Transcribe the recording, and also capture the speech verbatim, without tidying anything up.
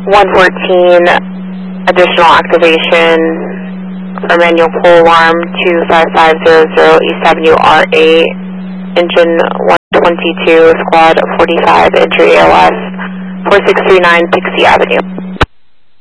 one fourteen, additional activation for manual pole alarm two five five zero zero East Avenue R eight, engine one twenty-two, squad forty-five, entry A L S four six three nine Pixie Avenue.